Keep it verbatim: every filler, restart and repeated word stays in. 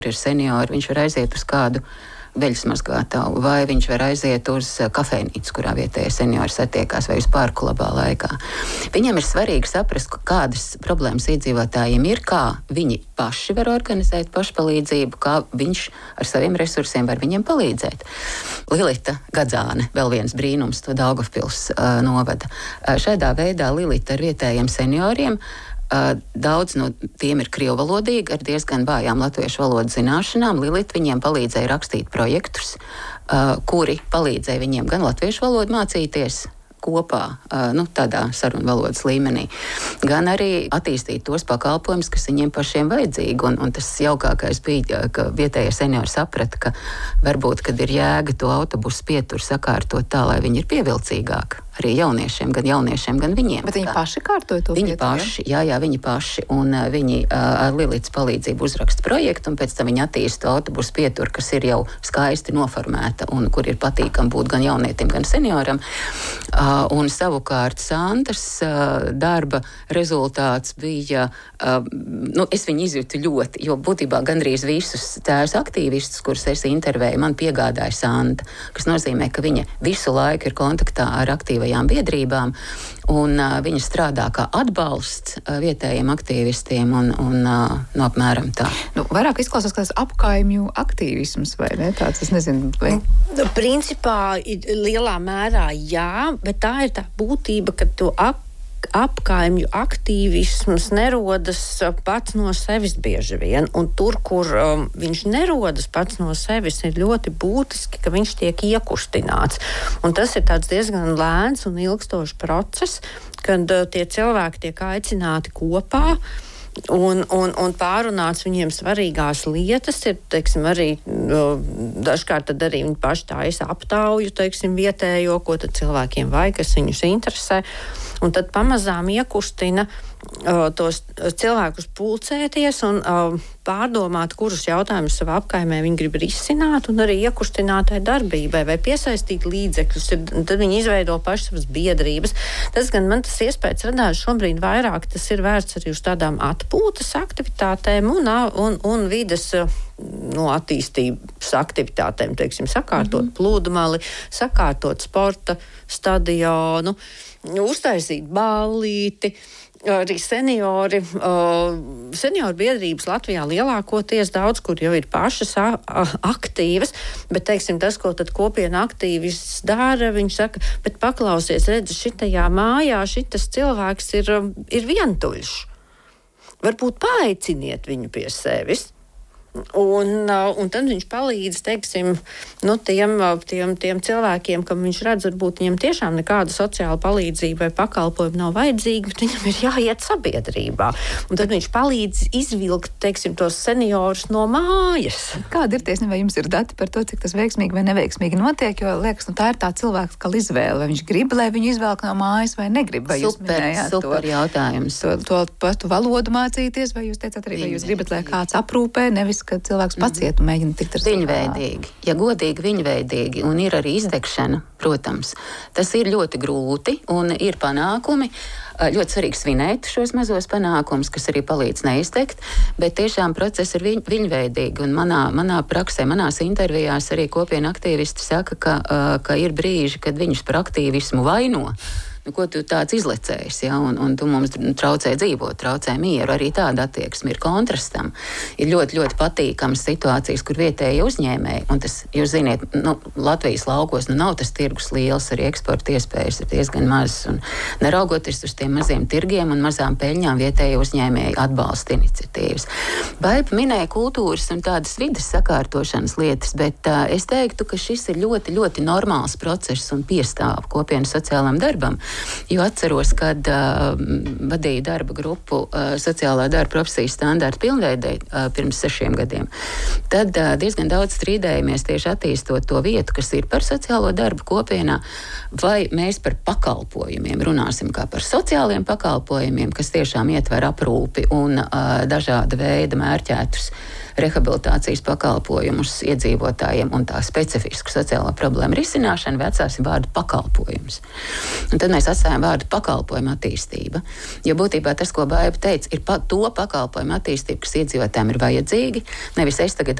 ir seniori, viņš var aiziet uz kādu veļas mazgātavu, vai viņš var aiziet uz kafejnīcu, kurā vietējie seniori satiekās, vai uz parku labā laikā. Viņam ir svarīgi saprast, kādas problēmas iedzīvotājiem ir, kā viņi paši var organizēt pašpalīdzību, kā viņš ar saviem resursiem var viņiem palīdzēt. Lilita Gadzāne, vēl viens brīnums, to Daugavpils uh, novada. Uh, šādā veidā Lilita ar vietējiem senioriem, Uh, daudz no tiem ir krievvalodīgi, ar diezgan vājām latviešu valodas zināšanām. Lilita viņiem palīdzēja rakstīt projektus, uh, kuri palīdzēja viņiem gan latviešu valodu mācīties kopā, uh, nu, tādā sarunu valodas līmenī, gan arī attīstīt tos pakalpojumus, kas viņiem pašiem vajadzīgi. Un, un tas jaukākais bija, ka vietējie seniori saprata, ka varbūt, kad ir jēga to autobusu pieturu sakārtot tā, lai viņi ir pievilcīgāki. Arī jauniešiem, gan jauniešiem, gan viņiem. Bet viņi tā. paši kārtoja to Viņi pieturu, paši, jā, jā, viņi paši. Un uh, viņi uh, ar Lilitas palīdzību uzraksta projektu, un pēc tam viņi attīsta autobusu pieturu, kas ir jau skaisti noformēta un kur ir patīkam būt gan jaunietim, gan senioram. Uh, un savukārt Santas uh, darba rezultāts bija, uh, nu, es viņu izjūtu ļoti, jo būtībā gandrīz visus tēvs aktīvistus, kurus es intervēju, man piegādāja Santa, kas nozīmē, ka viņa visu laiku ir kontaktā ar aktīvajiem biedrībām, un uh, viņa strādā kā atbalsts uh, vietējiem aktīvistiem, un, un uh, no apmēram tā. Nu, vairāk izklausās kā tas apkaimju aktīvisms, vai ne? Tāds, es nezinu, vai... Nu, principā, lielā mērā jā, bet tā ir tā būtība, ka to ap apkaimju aktīvisms nerodas pats no sevis bieži vien, un tur, kur um, viņš nerodas pats no sevis, ir ļoti būtiski, ka viņš tiek iekustināts. Un tas ir tāds diezgan lēns un ilgstošs process, kad uh, tie cilvēki tiek aicināti kopā, Un, un, un pārunāts viņiem svarīgās lietas ir, teiksim, arī dažkārt tad arī viņi paši taisa aptauju, teiksim, vietējo, ko tad cilvēkiem vajag, kas viņus interesē, un tad pamazām iekustina uh, tos cilvēkus pulcēties un uh, pārdomāt, kurus jautājumus savā apkaimē viņi grib risināt, un arī iekustināt tai darbībai vai piesaistīt līdzekļus, tad viņi izveido paši savas biedrības. Tas gan man tas iespējas radās šobrīd vairāk, tas ir vērts arī uz tādām atpūtas aktivitātēm un, un, un vides no attīstības aktivitātēm, teiksim, sakārtot mm-hmm. plūdmali, sakārtot sporta stadionu, uztaisīt ballīti. Arī seniori, uh, senioru biedrības Latvijā lielākoties daudz, kur jau ir pašas a, a, aktīvas, bet, teiksim, tas, ko tad kopiena aktīvists dara, viņš saka, bet paklausies, redzi, šitajā mājā šitas cilvēks ir, ir vientuļš. Varbūt paaiciniet viņu pie sevis. Un, un tad viņš palīdz, teiksim, nu, tiem, tiem, tiem cilvēkiem, kam viņš redz, varbūt viņam tiešām nekāda sociāla palīdzība vai pakalpojuma nav vajadzīga, bet viņam ir jāiet sabiedrībā. Un tad viņš palīdz izvilkt, teiksim, tos seniorus no mājas. Kāda ir tiesne, vai jums ir dati par to, cik tas veiksmīgi vai neveiksmīgi notiek, jo liekas, nu, tā ir tā cilvēka kā izvēle, vai viņš grib, lai viņu izvelk no mājas vai negrib, vai super, jūs minējāt super to, jautājums. To, to patu valodu mācīties, vai jūs teicat arī, vai jūs gribat, lai kāds aprūpē, nevis ka cilvēks pats iet un mēģina tikt ar viņveidīgi. Ja godīgi, viņveidīgi, un ir arī izdegšana, protams, tas ir ļoti grūti un ir panākumi. Ļoti svarīgi svinēt šos mazos panākumus, kas arī palīdz neizdegt, bet tiešām process ir viņ, viņveidīgi. Un manā, manā praksē, manās intervijās arī kopiena aktīvisti saka, ka, ka ir brīži, kad viņus par aktīvismu vaino. Nu, ko tu tāds izlecējis, ja? un, un tu mums traucē dzīvot, traucē mieru, arī tāda attieksme ir kontrastam. Ir ļoti, ļoti patīkamas situācijas, kur vietēji uzņēmēji, un tas, jūs ziniet, nu, Latvijas laukos, nu, nav tas tirgus liels, arī eksporta iespējas ir diezgan mazas, un neraugoties uz tiem maziem tirgiem un mazām peļņām, vietēji uzņēmēji atbalsta iniciatīvas. Baiba minēja kultūras un tādas vides sakārtošanas lietas, bet uh, es teiktu, ka šis ir ļoti, ļoti normāls process un piestāv kopienas sociālam darbam. Jo atceros, kad uh, vadīju darba grupu uh, sociālā darba profesijas standārtu pilnveidē uh, pirms sešiem gadiem. Tad uh, diezgan daudz strīdējamies tieši attīstot to vietu, kas ir par sociālo darbu kopienā, vai mēs par pakalpojumiem runāsim kā par sociāliem pakalpojumiem, kas tiešām ietver aprūpi un uh, dažāda veida mērķētus rehabilitācijas pakalpojumus iedzīvotājiem un tā specifisku sociālo problēmu risināšanu, vai atstāsim vārdu pakalpojums. Un tad mēs atstājam vārdu pakalpojumu attīstība. Jo būtībā tas, ko Baiba teica, ir pa, to pakalpojumu attīstība, kas iedzīvotājiem ir vajadzīgi. Nevis es tagad